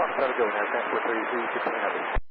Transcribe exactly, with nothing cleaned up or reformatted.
Foxtrot, go NASDAQ four thirty-three, six point nine.